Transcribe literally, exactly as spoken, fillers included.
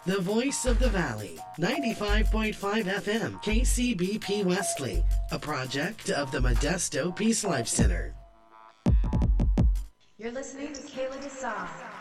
The voice of the valley, ninety-five point five F M, K C B P Wesley, a project of the Modesto Peace Life Center. You're listening to Kayla Desai.